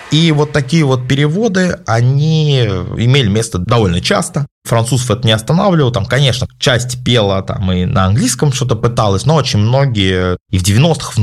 И вот такие вот переводы, они имели место довольно часто. Французов это не останавливало. Там, конечно, часть пела там и на английском что-то пыталась, но очень многие и в 90-х, в